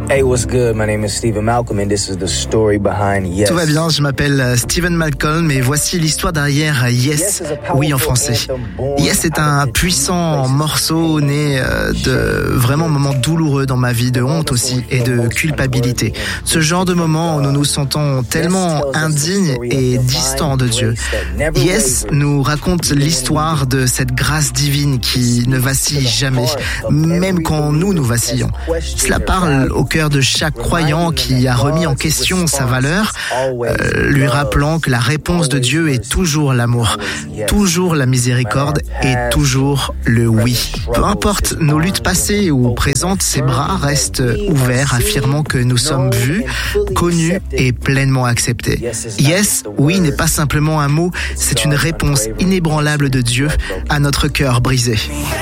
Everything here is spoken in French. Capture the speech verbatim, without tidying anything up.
Hey, what's good? My name is Stephen Malcolm and this is the story behind Yes. Tout va bien, je m'appelle Stephen Malcolm et voici l'histoire derrière Yes, oui en français. Yes est un puissant morceau né de vraiment moments douloureux dans ma vie, de honte aussi et de culpabilité. Ce genre de moment où nous nous sentons tellement indignes et distants de Dieu. Yes nous raconte l'histoire de cette grâce divine qui ne vacille jamais, même quand nous nous vacillons. Cela parle au cœur de chaque croyant qui a remis en question sa valeur, euh, lui rappelant que la réponse de Dieu est toujours l'amour, toujours la miséricorde et toujours le oui. Peu importe nos luttes passées ou présentes, ses bras restent ouverts, affirmant que nous sommes vus, connus et pleinement acceptés. Yes, oui n'est pas simplement un mot, c'est une réponse inébranlable de Dieu à notre cœur brisé.